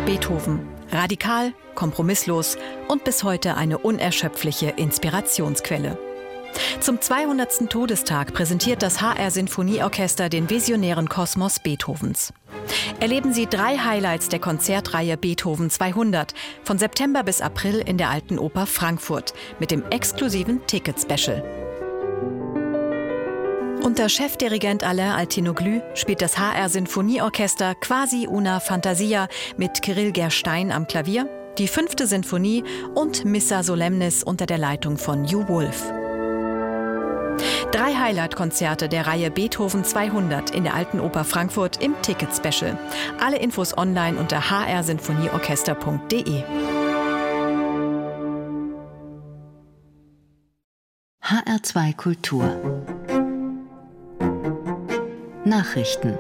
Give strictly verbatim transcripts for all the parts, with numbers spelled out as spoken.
Beethoven. Radikal, kompromisslos und bis heute eine unerschöpfliche Inspirationsquelle. Zum zweihundertsten Todestag präsentiert das H R-Sinfonieorchester den visionären Kosmos Beethovens. Erleben Sie drei Highlights der Konzertreihe Beethoven zweihundert von September bis April in der Alten Oper Frankfurt mit dem exklusiven Ticket-Special. Unter Chefdirigent Alain Altinoglu spielt das H R-Sinfonieorchester Quasi una Fantasia mit Kirill Gerstein am Klavier, die fünfte Sinfonie und Missa Solemnis unter der Leitung von Hugh Wolf. Drei Highlight-Konzerte der Reihe Beethoven zweihundert in der Alten Oper Frankfurt im Ticket-Special. Alle Infos online unter h r sinfonieorchester punkt d e. H R zwei Kultur Nachrichten.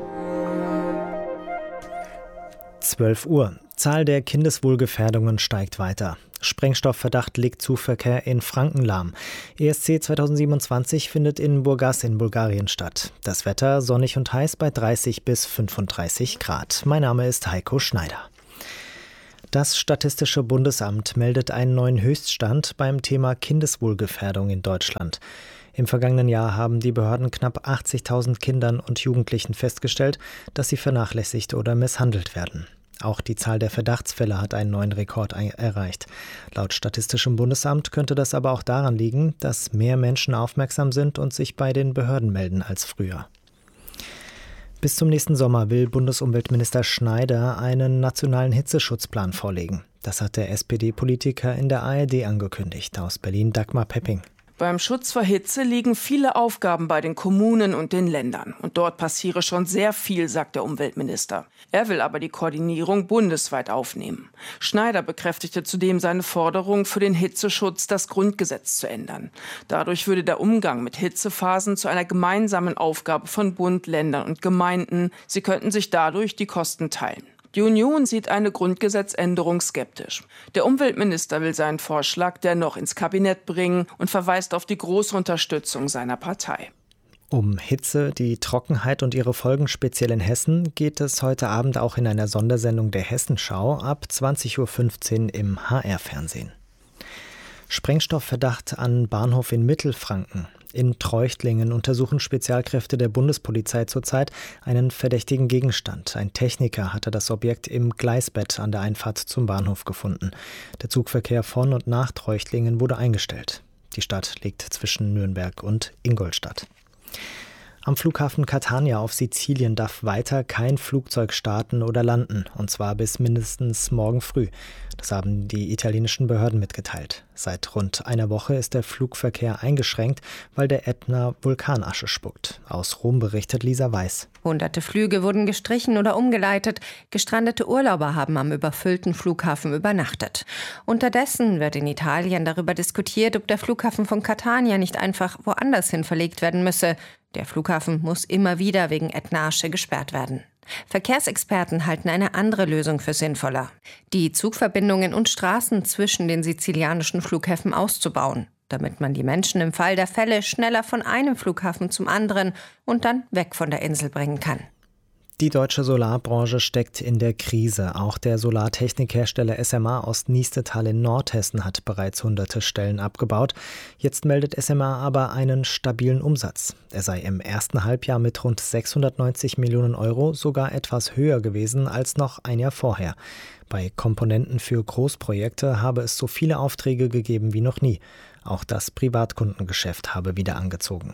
zwölf Uhr. Zahl der Kindeswohlgefährdungen steigt weiter. Sprengstoffverdacht legt Zugverkehr in Franken lahm. E S C zweitausendsiebenundzwanzig findet in Burgas in Bulgarien statt. Das Wetter sonnig und heiß bei dreißig bis fünfunddreißig Grad. Mein Name ist Heiko Schneider. Das Statistische Bundesamt meldet einen neuen Höchststand beim Thema Kindeswohlgefährdung in Deutschland. Im vergangenen Jahr haben die Behörden knapp achtzigtausend Kindern und Jugendlichen festgestellt, dass sie vernachlässigt oder misshandelt werden. Auch die Zahl der Verdachtsfälle hat einen neuen Rekord erreicht. Laut Statistischem Bundesamt könnte das aber auch daran liegen, dass mehr Menschen aufmerksam sind und sich bei den Behörden melden als früher. Bis zum nächsten Sommer will Bundesumweltminister Schneider einen nationalen Hitzeschutzplan vorlegen. Das hat der S P D-Politiker in der A R D angekündigt. Aus Berlin Dagmar Pepping. Beim Schutz vor Hitze liegen viele Aufgaben bei den Kommunen und den Ländern. Und dort passiere schon sehr viel, sagt der Umweltminister. Er will aber die Koordinierung bundesweit aufnehmen. Schneider bekräftigte zudem seine Forderung, für den Hitzeschutz das Grundgesetz zu ändern. Dadurch würde der Umgang mit Hitzephasen zu einer gemeinsamen Aufgabe von Bund, Ländern und Gemeinden. Sie könnten sich dadurch die Kosten teilen. Die Union sieht eine Grundgesetzänderung skeptisch. Der Umweltminister will seinen Vorschlag dennoch ins Kabinett bringen und verweist auf die große Unterstützung seiner Partei. Um Hitze, die Trockenheit und ihre Folgen speziell in Hessen geht es heute Abend auch in einer Sondersendung der Hessenschau ab zwanzig Uhr fünfzehn im H R-Fernsehen. Sprengstoffverdacht an Bahnhof in Mittelfranken. In Treuchtlingen untersuchen Spezialkräfte der Bundespolizei zurzeit einen verdächtigen Gegenstand. Ein Techniker hatte das Objekt im Gleisbett an der Einfahrt zum Bahnhof gefunden. Der Zugverkehr von und nach Treuchtlingen wurde eingestellt. Die Stadt liegt zwischen Nürnberg und Ingolstadt. Am Flughafen Catania auf Sizilien darf weiter kein Flugzeug starten oder landen, und zwar bis mindestens morgen früh. Das haben die italienischen Behörden mitgeteilt. Seit rund einer Woche ist der Flugverkehr eingeschränkt, weil der Ätna Vulkanasche spuckt. Aus Rom berichtet Lisa Weiß. Hunderte Flüge wurden gestrichen oder umgeleitet. Gestrandete Urlauber haben am überfüllten Flughafen übernachtet. Unterdessen wird in Italien darüber diskutiert, ob der Flughafen von Catania nicht einfach woanders hin verlegt werden müsse. Der Flughafen muss immer wieder wegen Ätna-Asche gesperrt werden. Verkehrsexperten halten eine andere Lösung für sinnvoller: die Zugverbindungen und Straßen zwischen den sizilianischen Flughäfen auszubauen, damit man die Menschen im Fall der Fälle schneller von einem Flughafen zum anderen und dann weg von der Insel bringen kann. Die deutsche Solarbranche steckt in der Krise. Auch der Solartechnikhersteller S M A aus Niestetal in Nordhessen hat bereits hunderte Stellen abgebaut. Jetzt meldet S M A aber einen stabilen Umsatz. Er sei im ersten Halbjahr mit rund sechshundertneunzig Millionen Euro sogar etwas höher gewesen als noch ein Jahr vorher. Bei Komponenten für Großprojekte habe es so viele Aufträge gegeben wie noch nie. Auch das Privatkundengeschäft habe wieder angezogen.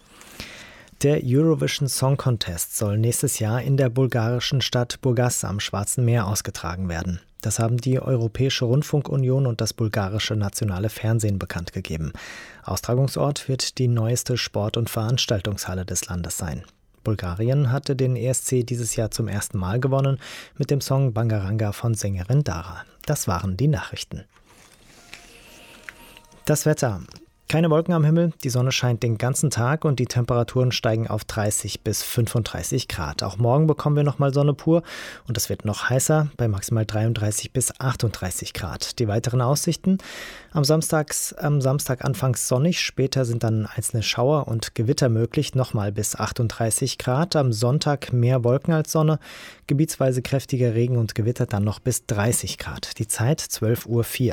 Der Eurovision Song Contest soll nächstes Jahr in der bulgarischen Stadt Burgas am Schwarzen Meer ausgetragen werden. Das haben die Europäische Rundfunkunion und das bulgarische nationale Fernsehen bekannt gegeben. Austragungsort wird die neueste Sport- und Veranstaltungshalle des Landes sein. Bulgarien hatte den E S C dieses Jahr zum ersten Mal gewonnen mit dem Song Bangaranga von Sängerin Dara. Das waren die Nachrichten. Das Wetter. Keine Wolken am Himmel, die Sonne scheint den ganzen Tag und die Temperaturen steigen auf dreißig bis fünfunddreißig Grad. Auch morgen bekommen wir nochmal Sonne pur und es wird noch heißer, bei maximal dreiunddreißig bis achtunddreißig Grad. Die weiteren Aussichten: am, Samstags, am Samstag anfangs sonnig, später sind dann einzelne Schauer und Gewitter möglich, nochmal bis achtunddreißig Grad. Am Sonntag mehr Wolken als Sonne, gebietsweise kräftiger Regen und Gewitter, dann noch bis dreißig Grad. Die Zeit zwölf Uhr vier.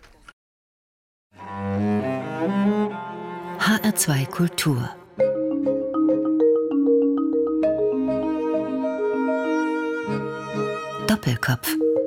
H R zwei Kultur. Doppelkopf.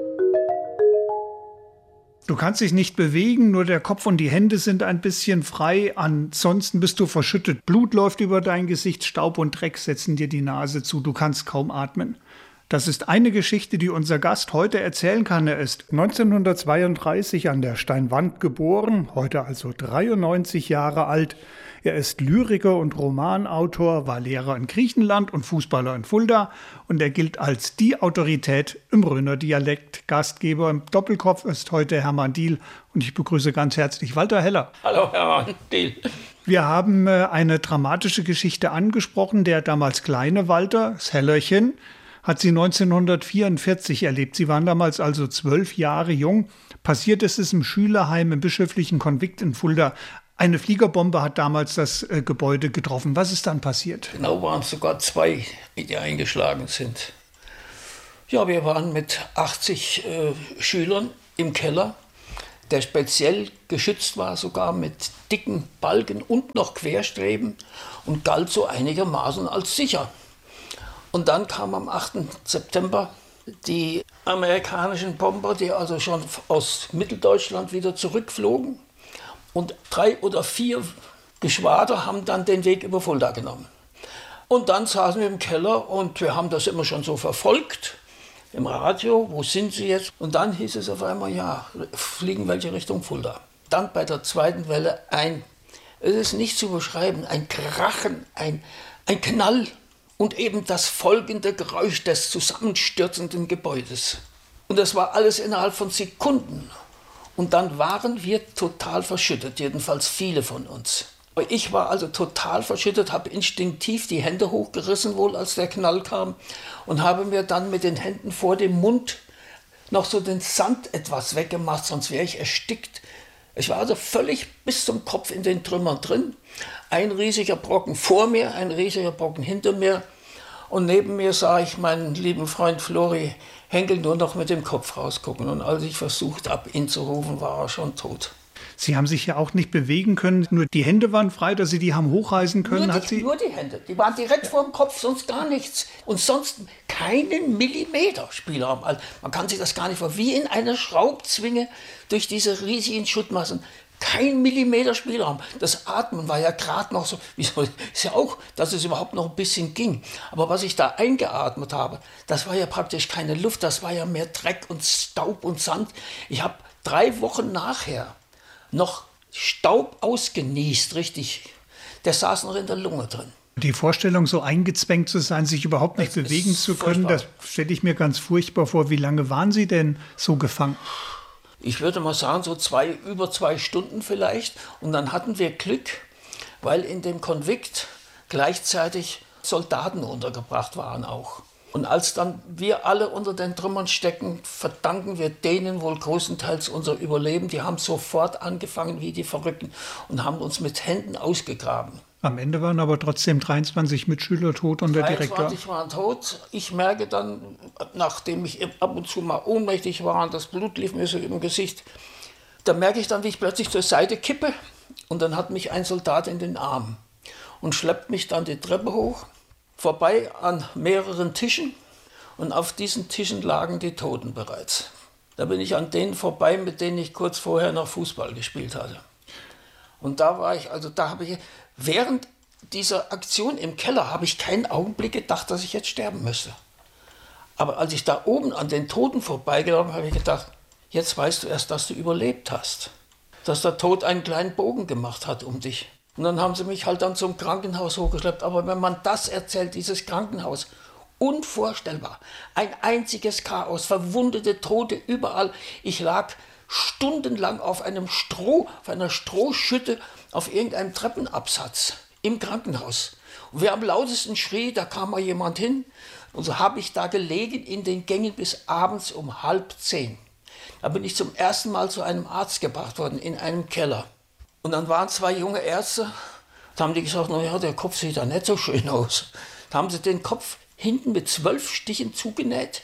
Du kannst dich nicht bewegen, nur der Kopf und die Hände sind ein bisschen frei. Ansonsten bist du verschüttet. Blut läuft über dein Gesicht, Staub und Dreck setzen dir die Nase zu. Du kannst kaum atmen. Das ist eine Geschichte, die unser Gast heute erzählen kann. Er ist neunzehnhundertzweiunddreißig an der Steinwand geboren, heute also dreiundneunzig Jahre alt. Er ist Lyriker und Romanautor, war Lehrer in Griechenland und Fußballer in Fulda und er gilt als die Autorität im Rhöner Dialekt. Gastgeber im Doppelkopf ist heute Hermann Diehl und ich begrüße ganz herzlich Walter Heller. Hallo Hermann Diehl. Wir haben eine dramatische Geschichte angesprochen. Der damals kleine Walter, das Hellerchen, hat sie neunzehnhundertvierundvierzig erlebt. Sie waren damals also zwölf Jahre jung. Passiert ist es im Schülerheim im bischöflichen Konvikt in Fulda. Eine Fliegerbombe hat damals das äh, Gebäude getroffen. Was ist dann passiert? Genau, waren es sogar zwei, die eingeschlagen sind. Ja, wir waren mit achtzig äh, Schülern im Keller, der speziell geschützt war, sogar mit dicken Balken und noch Querstreben und galt so einigermaßen als sicher. Und dann kam am achten September die amerikanischen Bomber, die also schon aus Mitteldeutschland wieder zurückflogen. Und drei oder vier Geschwader haben dann den Weg über Fulda genommen. Und dann saßen wir im Keller und wir haben das immer schon so verfolgt im Radio. Wo sind sie jetzt? Und dann hieß es auf einmal, ja, fliegen welche Richtung Fulda. Dann bei der zweiten Welle ein, es ist nicht zu beschreiben, ein Krachen, ein, ein Knall. Und eben das folgende Geräusch des zusammenstürzenden Gebäudes. Und das war alles innerhalb von Sekunden. Und dann waren wir total verschüttet, jedenfalls viele von uns. Ich war also total verschüttet, habe instinktiv die Hände hochgerissen, wohl als der Knall kam, und habe mir dann mit den Händen vor dem Mund noch so den Sand etwas weggemacht, sonst wäre ich erstickt. Ich war also völlig bis zum Kopf in den Trümmern drin. Ein riesiger Brocken vor mir, ein riesiger Brocken hinter mir. Und neben mir sah ich meinen lieben Freund Flori Henkel nur noch mit dem Kopf rausgucken. Und als ich versucht habe, ihn zu rufen, war er schon tot. Sie haben sich ja auch nicht bewegen können, nur die Hände waren frei, dass Sie die haben hochreißen können. Nur die, hat sie nur die Hände, die waren direkt vor dem Kopf, sonst gar nichts. Und sonst keinen Millimeter Spielraum. Also man kann sich das gar nicht vorstellen, wie in einer Schraubzwinge durch diese riesigen Schuttmassen. Kein Millimeter Spielraum. Das Atmen war ja gerade noch so, wieso, ist ja auch, dass es überhaupt noch ein bisschen ging. Aber was ich da eingeatmet habe, das war ja praktisch keine Luft, das war ja mehr Dreck und Staub und Sand. Ich habe drei Wochen nachher noch Staub ausgenießt, richtig. Der saß noch in der Lunge drin. Die Vorstellung, so eingezwängt zu sein, sich überhaupt nicht das bewegen zu können, furchtbar. Das stelle ich mir ganz furchtbar vor. Wie lange waren Sie denn so gefangen? Ich würde mal sagen, so zwei, über zwei Stunden vielleicht. Und dann hatten wir Glück, weil in dem Konvikt gleichzeitig Soldaten untergebracht waren auch. Und als dann wir alle unter den Trümmern stecken, verdanken wir denen wohl größtenteils unser Überleben. Die haben sofort angefangen wie die Verrückten und haben uns mit Händen ausgegraben. Am Ende waren aber trotzdem dreiundzwanzig Mitschüler tot und der Direktor. dreiundzwanzig waren tot. Ich merke dann, nachdem ich ab und zu mal ohnmächtig war und das Blut lief mir so im Gesicht, da merke ich dann, wie ich plötzlich zur Seite kippe. Und dann hat mich ein Soldat in den Arm und schleppt mich dann die Treppe hoch, vorbei an mehreren Tischen. Und auf diesen Tischen lagen die Toten bereits. Da bin ich an denen vorbei, mit denen ich kurz vorher noch Fußball gespielt hatte. Und da war ich, also da habe ich, während dieser Aktion im Keller habe ich keinen Augenblick gedacht, dass ich jetzt sterben müsste. Aber als ich da oben an den Toten vorbeigelaufen bin, habe ich gedacht, jetzt weißt du erst, dass du überlebt hast. Dass der Tod einen kleinen Bogen gemacht hat um dich. Und dann haben sie mich halt dann zum Krankenhaus hochgeschleppt. Aber wenn man das erzählt, dieses Krankenhaus, unvorstellbar. Ein einziges Chaos, verwundete Tote überall. Ich lag stundenlang auf einem Stroh, auf einer Strohschütte, auf irgendeinem Treppenabsatz im Krankenhaus. Und wer am lautesten schrie, da kam mal jemand hin. Und so habe ich da gelegen in den Gängen bis abends um halb zehn. Da bin ich zum ersten Mal zu einem Arzt gebracht worden, in einem Keller. Und dann waren zwei junge Ärzte, da haben die gesagt, naja, der Kopf sieht da nicht so schön aus. Da haben sie den Kopf hinten mit zwölf Stichen zugenäht.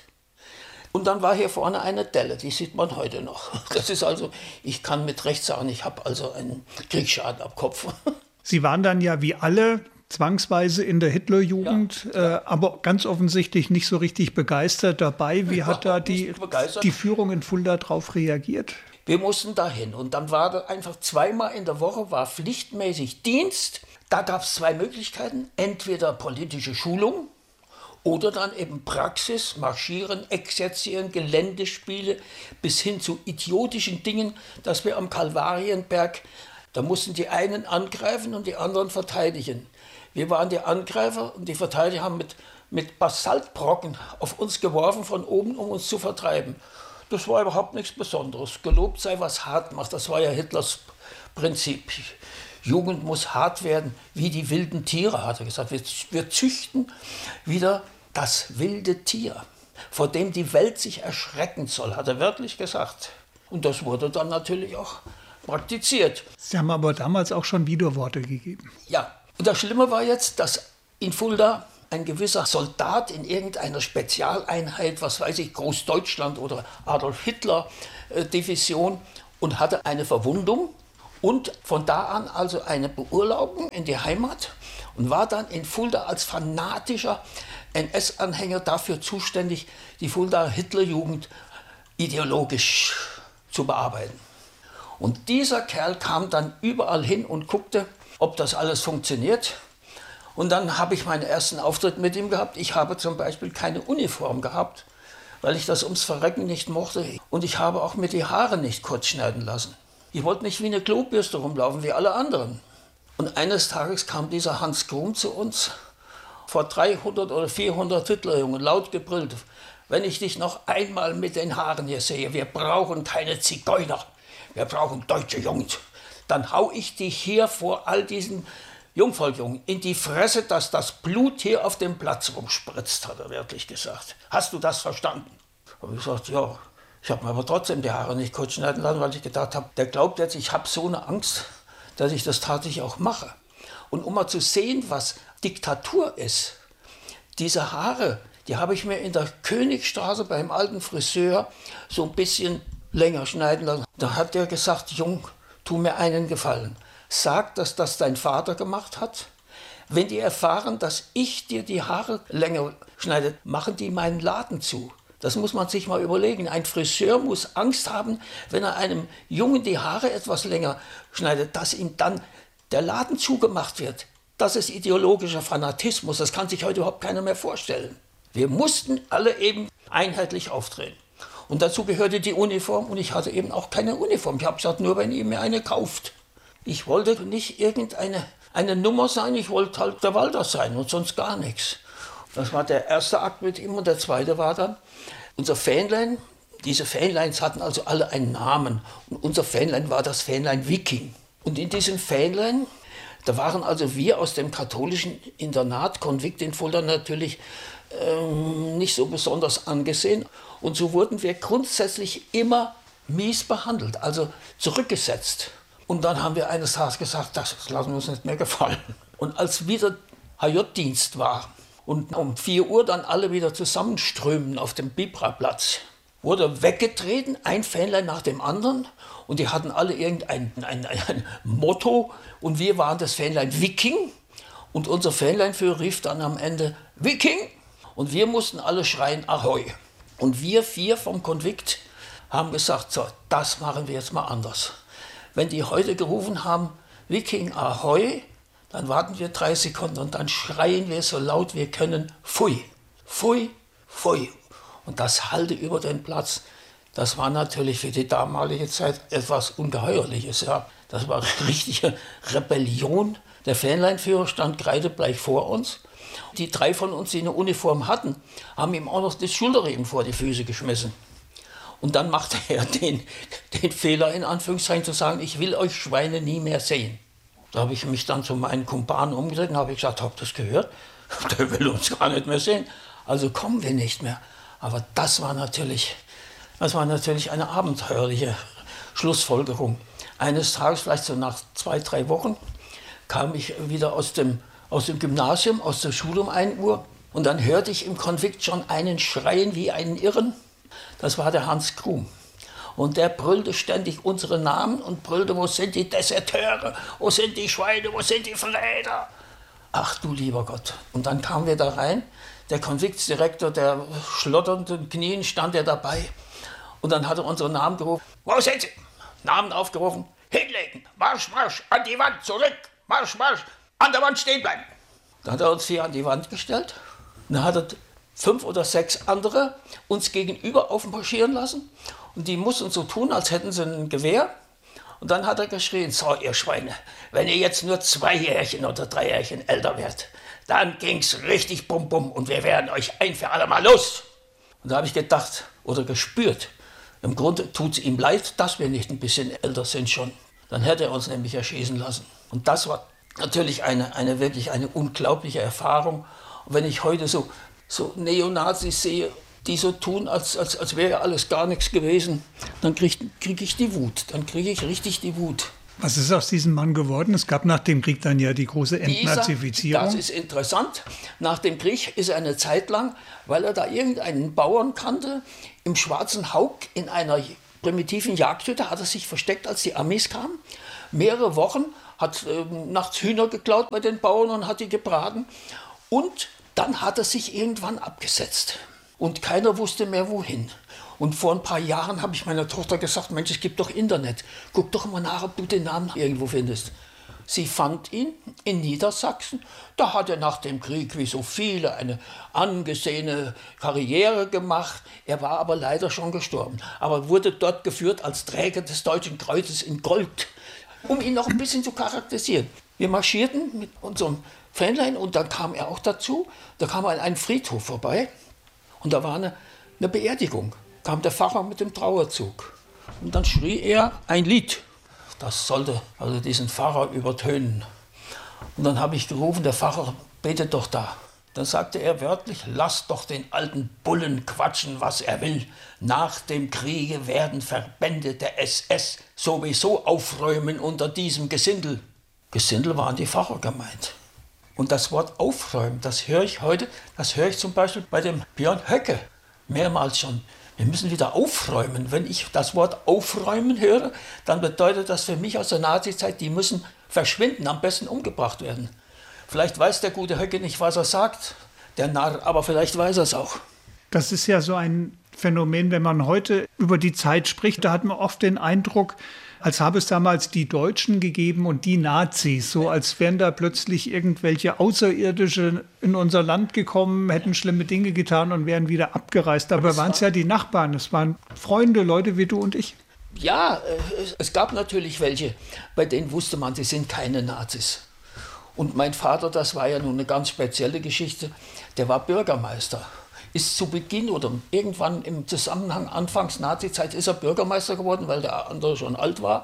Und dann war hier vorne eine Delle, die sieht man heute noch. Das ist also, ich kann mit Recht sagen, ich habe also einen Kriegsschaden am Kopf. Sie waren dann ja wie alle zwangsweise in der Hitlerjugend, ja, äh, aber ganz offensichtlich nicht so richtig begeistert dabei. Wie hat da die, die Führung in Fulda darauf reagiert? Wir mussten dahin und dann war da einfach zweimal in der Woche war pflichtmäßig Dienst. Da gab es zwei Möglichkeiten, entweder politische Schulung oder dann eben Praxis, Marschieren, Exerzieren, Geländespiele bis hin zu idiotischen Dingen, dass wir am Kalvarienberg, da mussten die einen angreifen und die anderen verteidigen. Wir waren die Angreifer und die Verteidiger haben mit, mit Basaltbrocken auf uns geworfen von oben, um uns zu vertreiben. Das war überhaupt nichts Besonderes. Gelobt sei, was hart macht. Das war ja Hitlers Prinzip. Jugend muss hart werden, wie die wilden Tiere, hat er gesagt. Wir, wir züchten wieder das wilde Tier, vor dem die Welt sich erschrecken soll, hat er wörtlich gesagt. Und das wurde dann natürlich auch praktiziert. Sie haben aber damals auch schon Widerworte gegeben. Ja, und das Schlimme war jetzt, dass in Fulda ein gewisser Soldat in irgendeiner Spezialeinheit, was weiß ich, Großdeutschland oder Adolf Hitler äh, Division und hatte eine Verwundung und von da an also eine Beurlaubung in die Heimat und war dann in Fulda als fanatischer N S-Anhänger dafür zuständig, die Fuldaer Hitlerjugend ideologisch zu bearbeiten. Und dieser Kerl kam dann überall hin und guckte, ob das alles funktioniert. Und dann habe ich meinen ersten Auftritt mit ihm gehabt. Ich habe zum Beispiel keine Uniform gehabt, weil ich das ums Verrecken nicht mochte. Und ich habe auch mir die Haare nicht kurz schneiden lassen. Ich wollte nicht wie eine Klobürste rumlaufen, wie alle anderen. Und eines Tages kam dieser Hans Krum zu uns, vor dreihundert oder vierhundert Hitlerjungen, laut gebrüllt. Wenn ich dich noch einmal mit den Haaren hier sehe, wir brauchen keine Zigeuner, wir brauchen deutsche Jugend. Dann hau ich dich hier vor all diesen Jungvolkjungen in die Fresse, dass das Blut hier auf dem Platz rumspritzt, hat er wörtlich gesagt. Hast du das verstanden? Habe ich gesagt, ja. Ich habe mir aber trotzdem die Haare nicht kurz schneiden lassen, weil ich gedacht habe, der glaubt jetzt, ich habe so eine Angst, dass ich das tatsächlich auch mache. Und um mal zu sehen, was Diktatur ist, diese Haare, die habe ich mir in der Königstraße beim alten Friseur so ein bisschen länger schneiden lassen. Da hat der gesagt, Jung, tu mir einen Gefallen. Sag, dass das dein Vater gemacht hat. Wenn die erfahren, dass ich dir die Haare länger schneide, machen die meinen Laden zu. Das muss man sich mal überlegen. Ein Friseur muss Angst haben, wenn er einem Jungen die Haare etwas länger schneidet, dass ihm dann der Laden zugemacht wird. Das ist ideologischer Fanatismus. Das kann sich heute überhaupt keiner mehr vorstellen. Wir mussten alle eben einheitlich auftreten. Und dazu gehörte die Uniform und ich hatte eben auch keine Uniform. Ich habe gesagt, nur wenn ihr mir eine kauft. Ich wollte nicht irgendeine eine Nummer sein, ich wollte halt der Walter sein und sonst gar nichts. Das war der erste Akt mit ihm und der zweite war dann unser Fähnlein. Diese Fähnleins hatten also alle einen Namen und unser Fähnlein war das Fähnlein Viking. Und in diesem Fähnlein, da waren also wir aus dem katholischen Internat Konvikt in Fulda natürlich ähm, nicht so besonders angesehen. Und so wurden wir grundsätzlich immer mies behandelt, also zurückgesetzt. Und dann haben wir eines Tages gesagt, das lassen wir uns nicht mehr gefallen. Und als wieder H J-Dienst war und um vier Uhr dann alle wieder zusammenströmen auf dem Bibra-Platz, wurde weggetreten, ein Fähnlein nach dem anderen. Und die hatten alle irgendein ein, ein Motto. Und wir waren das Fähnlein Viking. Und unser Fähnleinführer rief dann am Ende Viking. Und wir mussten alle schreien Ahoi. Und wir vier vom Konvikt haben gesagt, so, das machen wir jetzt mal anders. Wenn die heute gerufen haben, Viking Ahoi, dann warten wir drei Sekunden und dann schreien wir so laut wir können, Pfui, Pfui, Pfui. Und das hallte über den Platz. Das war natürlich für die damalige Zeit etwas Ungeheuerliches. Ja. Das war eine richtige Rebellion. Der Fähnleinführer stand kreidebleich vor uns. Die drei von uns, die eine Uniform hatten, haben ihm auch noch das Schulterriemen vor die Füße geschmissen. Und dann machte er den, den Fehler, in Anführungszeichen, zu sagen, ich will euch Schweine nie mehr sehen. Da habe ich mich dann zu meinen Kumpanen umgedreht und habe gesagt, habt ihr das gehört? Der will uns gar nicht mehr sehen. Also kommen wir nicht mehr. Aber das war natürlich, das war natürlich eine abenteuerliche Schlussfolgerung. Eines Tages, vielleicht so nach zwei, drei Wochen, kam ich wieder aus dem, aus dem Gymnasium, aus der Schule um ein Uhr. Und dann hörte ich im Konvikt schon einen schreien wie einen Irren. Das war der Hans Krum. Und der brüllte ständig unsere Namen und brüllte, wo sind die Deserteure, wo sind die Schweine, wo sind die Verräter? Ach du lieber Gott. Und dann kamen wir da rein, der Konviktsdirektor, der schlotternden Knien stand er dabei. Und dann hat er unsere Namen gerufen. Wo sind sie? Namen aufgerufen. Hinlegen, Marsch, Marsch, an die Wand, zurück, Marsch, Marsch, an der Wand stehen bleiben. Dann hat er uns hier an die Wand gestellt. Und dann hat er fünf oder sechs andere uns gegenüber aufmarschieren lassen. Und die mussten so tun, als hätten sie ein Gewehr. Und dann hat er geschrien, so ihr Schweine, wenn ihr jetzt nur zwei Jährchen oder drei Jährchen älter werdet, dann ging's richtig bum bum und wir werden euch ein für alle Mal los. Und da habe ich gedacht oder gespürt, im Grunde tut es ihm leid, dass wir nicht ein bisschen älter sind schon. Dann hätte er uns nämlich erschießen lassen. Und das war natürlich eine, eine wirklich eine unglaubliche Erfahrung. Und wenn ich heute so, so Neonazis sehe, die so tun, als, als, als wäre alles gar nichts gewesen, dann kriege krieg ich die Wut. Dann kriege ich richtig die Wut. Was ist aus diesem Mann geworden? Es gab nach dem Krieg dann ja die große Entnazifizierung. Das ist interessant. Nach dem Krieg ist er eine Zeit lang, weil er da irgendeinen Bauern kannte, im Schwarzen Haug in einer primitiven Jagdhütte, hat er sich versteckt, als die Amis kamen. Mehrere Wochen, hat äh, nachts Hühner geklaut bei den Bauern und hat die gebraten. Und dann hat er sich irgendwann abgesetzt. Und keiner wusste mehr, wohin. Und vor ein paar Jahren habe ich meiner Tochter gesagt, Mensch, es gibt doch Internet. Guck doch mal nach, ob du den Namen irgendwo findest. Sie fand ihn in Niedersachsen. Da hat er nach dem Krieg, wie so viele, eine angesehene Karriere gemacht. Er war aber leider schon gestorben. Aber wurde dort geführt als Träger des Deutschen Kreuzes in Gold, um ihn noch ein bisschen zu charakterisieren. Wir marschierten mit unserem Fähnlein und dann kam er auch dazu. Da kam er an einen Friedhof vorbei und da war eine, eine Beerdigung. Kam der Pfarrer mit dem Trauerzug. Und dann schrie er ein Lied. Das sollte also diesen Pfarrer übertönen. Und dann habe ich gerufen, der Pfarrer betet doch da. Dann sagte er wörtlich, lass doch den alten Bullen quatschen, was er will. Nach dem Kriege werden Verbände der S S sowieso aufräumen unter diesem Gesindel. Gesindel waren die Pfarrer gemeint. Und das Wort aufräumen, das höre ich heute, das höre ich zum Beispiel bei dem Björn Höcke mehrmals schon. Wir müssen wieder aufräumen. Wenn ich das Wort aufräumen höre, dann bedeutet das für mich aus der Nazizeit, die müssen verschwinden, am besten umgebracht werden. Vielleicht weiß der gute Höcke nicht, was er sagt, der Narr, aber vielleicht weiß er es auch. Das ist ja so ein Phänomen, wenn man heute über die Zeit spricht, da hat man oft den Eindruck, als habe es damals die Deutschen gegeben und die Nazis, so als wären da plötzlich irgendwelche Außerirdische in unser Land gekommen, hätten schlimme Dinge getan und wären wieder abgereist. Aber waren es ja die Nachbarn, es waren Freunde, Leute wie du und ich. Ja, es gab natürlich welche, bei denen wusste man, sie sind keine Nazis. Und mein Vater, das war ja nun eine ganz spezielle Geschichte, der war Bürgermeister. Ist zu Beginn oder irgendwann im Zusammenhang anfangs Nazizeit ist er Bürgermeister geworden, weil der andere schon alt war,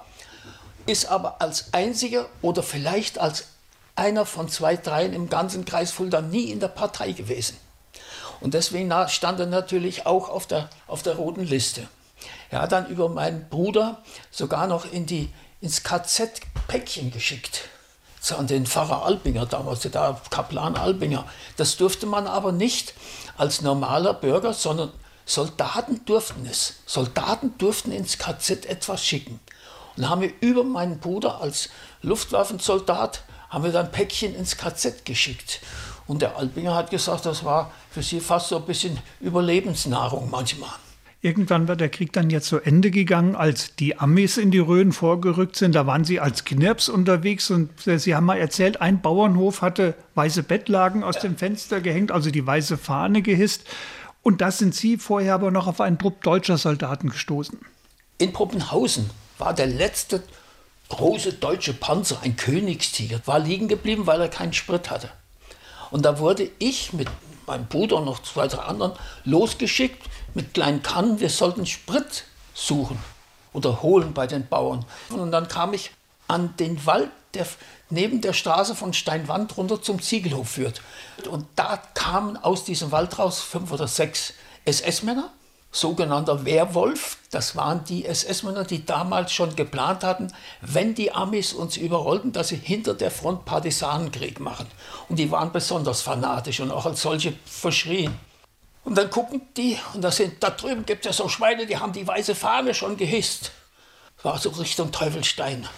ist aber als einziger oder vielleicht als einer von zwei, dreien im ganzen Kreis Fulda nie in der Partei gewesen. Und deswegen stand er natürlich auch auf der, auf der roten Liste. Er hat dann über meinen Bruder sogar noch in die, ins K Z Päckchen geschickt. An den Pfarrer Albinger damals, der Kaplan Albinger. Das durfte man aber nicht als normaler Bürger, sondern Soldaten durften es. Soldaten durften ins K Z etwas schicken. Und dann haben wir über meinen Bruder als Luftwaffensoldat, haben wir dann Päckchen ins K Z geschickt. Und der Albinger hat gesagt, das war für sie fast so ein bisschen Überlebensnahrung manchmal. Irgendwann war der Krieg dann ja zu Ende gegangen, als die Amis in die Rhön vorgerückt sind. Da waren sie als Knirps unterwegs und sie haben mal erzählt, ein Bauernhof hatte weiße Bettlaken aus dem Fenster gehängt, also die weiße Fahne gehisst. Und da sind sie vorher aber noch auf einen Trupp deutscher Soldaten gestoßen. In Poppenhausen war der letzte große deutsche Panzer, ein Königstiger, war liegen geblieben, weil er keinen Sprit hatte. Und da wurde ich mit meinem Bruder und noch zwei, drei anderen losgeschickt mit kleinen Kannen. Wir sollten Sprit suchen oder holen bei den Bauern. Und dann kam ich an den Wald, der, neben der Straße von Steinwand runter zum Ziegelhof führt. Und da kamen aus diesem Wald raus fünf oder sechs S S-Männer, sogenannter Werwolf. Das waren die S S-Männer, die damals schon geplant hatten, wenn die Amis uns überrollten, dass sie hinter der Front Partisanenkrieg machen. Und die waren besonders fanatisch und auch als solche verschrien. Und dann gucken die, und da, sind, da drüben gibt es ja so Schweine, die haben die weiße Fahne schon gehisst. Das war so Richtung Teufelstein.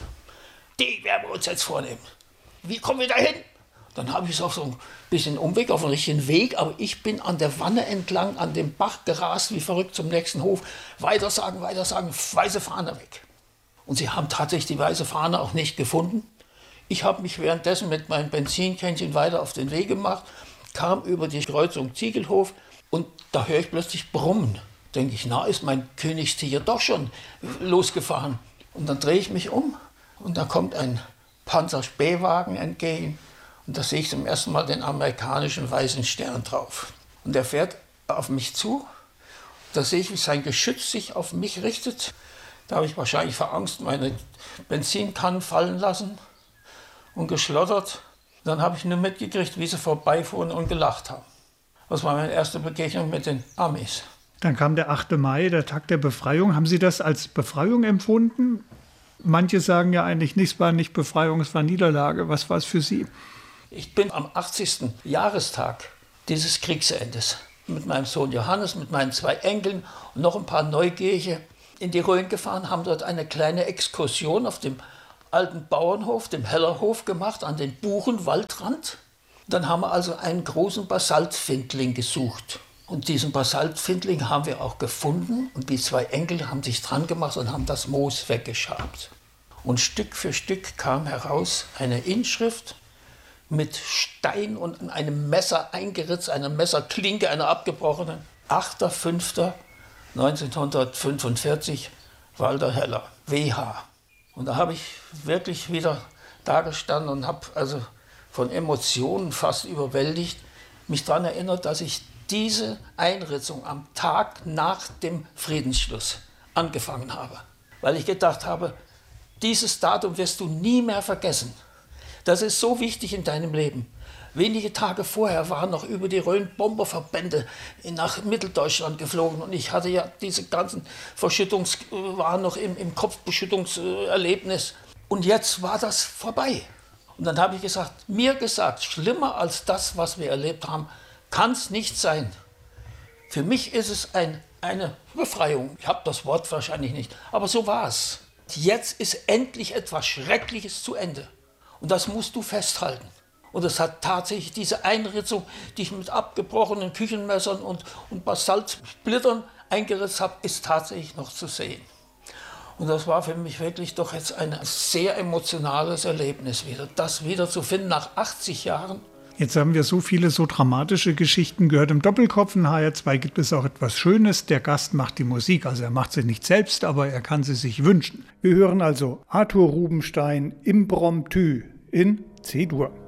Die werden wir uns jetzt vornehmen. Wie kommen wir da hin? Dann habe ich es auf so ein bisschen Umweg, auf den richtigen Weg, aber ich bin an der Wanne entlang, an dem Bach gerast, wie verrückt zum nächsten Hof. Weiter sagen, weiter sagen, weiße Fahne weg. Und sie haben tatsächlich die weiße Fahne auch nicht gefunden. Ich habe mich währenddessen mit meinem Benzinkännchen weiter auf den Weg gemacht, kam über die Kreuzung Ziegelhof und da höre ich plötzlich Brummen. Denke ich, na, ist mein Königstier doch schon losgefahren. Und dann drehe ich mich um und da kommt ein Panzerspähwagen entgegen. Und da sehe ich zum ersten Mal den amerikanischen weißen Stern drauf. Und der fährt auf mich zu. Da sehe ich, wie sein Geschütz sich auf mich richtet. Da habe ich wahrscheinlich vor Angst meine Benzinkannen fallen lassen und geschlottert. Dann habe ich nur mitgekriegt, wie sie vorbeifuhren und gelacht haben. Das war meine erste Begegnung mit den Amis. Dann kam der achte Mai, der Tag der Befreiung. Haben Sie das als Befreiung empfunden? Manche sagen ja eigentlich, nichts war nicht Befreiung, es war Niederlage. Was war es für Sie? Ich bin am achtzigsten Jahrestag dieses Kriegsendes mit meinem Sohn Johannes, mit meinen zwei Enkeln und noch ein paar Neugierige in die Rhön gefahren, haben dort eine kleine Exkursion auf dem alten Bauernhof, dem Hellerhof gemacht, an den Buchenwaldrand. Dann haben wir also einen großen Basaltfindling gesucht. Und diesen Basaltfindling haben wir auch gefunden und die zwei Enkel haben sich dran gemacht und haben das Moos weggeschabt. Und Stück für Stück kam heraus eine Inschrift mit Stein und einem Messer eingeritzt, einer Messerklinke, einer abgebrochenen. achter fünfter neunzehnhundertfünfundvierzig, Walter Heller, W H. Und da habe ich wirklich wieder dagestanden und habe also von Emotionen fast überwältigt mich daran erinnert, dass ich diese Einritzung am Tag nach dem Friedensschluss angefangen habe. Weil ich gedacht habe, dieses Datum wirst du nie mehr vergessen. Das ist so wichtig in deinem Leben. Wenige Tage vorher waren noch über die Rhön Bomberverbände nach Mitteldeutschland geflogen und ich hatte ja diese ganzen Verschüttungs, waren noch im, im Kopfbeschüttungserlebnis. Und jetzt war das vorbei. Und dann habe ich gesagt, mir gesagt, schlimmer als das, was wir erlebt haben, kann es nicht sein. Für mich ist es ein, eine Befreiung. Ich habe das Wort wahrscheinlich nicht, aber so war es. Jetzt ist endlich etwas Schreckliches zu Ende. Und das musst du festhalten. Und es hat tatsächlich diese Einritzung, die ich mit abgebrochenen Küchenmessern und, und Basaltsplittern eingeritzt habe, ist tatsächlich noch zu sehen. Und das war für mich wirklich doch jetzt ein sehr emotionales Erlebnis wieder. Das wieder zu finden nach achtzig Jahren. Jetzt haben wir so viele so dramatische Geschichten gehört. Im Doppelkopf in H R zwei gibt es auch etwas Schönes. Der Gast macht die Musik. Also er macht sie nicht selbst, aber er kann sie sich wünschen. Wir hören also Arthur Rubinstein, Impromptu in C-Dur.